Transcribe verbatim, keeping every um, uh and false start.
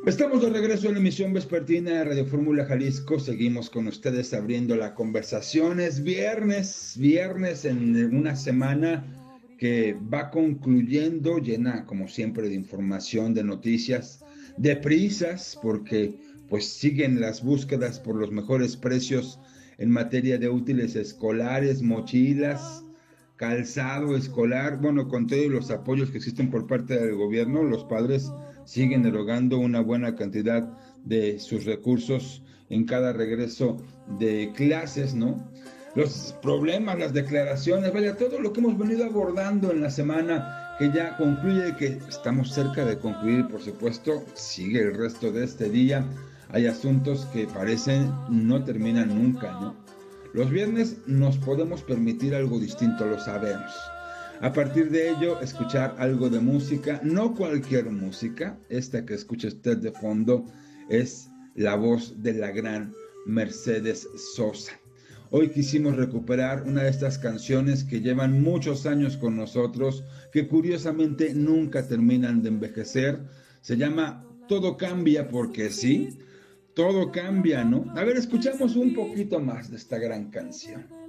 Estamos de regreso en la emisión vespertina de Radio Fórmula Jalisco. Seguimos con ustedes abriendo la conversación. Es viernes, viernes en una semana que va concluyendo, llena como siempre de información, de noticias, de prisas, porque pues siguen las búsquedas por los mejores precios en materia de útiles escolares, mochilas, calzado escolar. Bueno, con todos los apoyos que existen por parte del gobierno, los padres siguen erogando una buena cantidad de sus recursos en cada regreso de clases, ¿no? Los problemas, las declaraciones, vaya, todo lo que hemos venido abordando en la semana que ya concluye, que estamos cerca de concluir, por supuesto, sigue el resto de este día. Hay asuntos que parecen no terminan nunca, ¿no? Los viernes nos podemos permitir algo distinto, lo sabemos. A partir de ello, escuchar algo de música, no cualquier música. Esta que escucha usted de fondo es la voz de la gran Mercedes Sosa. Hoy quisimos recuperar una de estas canciones que llevan muchos años con nosotros, que curiosamente nunca terminan de envejecer. Se llama Todo Cambia, porque sí, todo cambia, ¿no? A ver, escuchamos un poquito más de esta gran canción.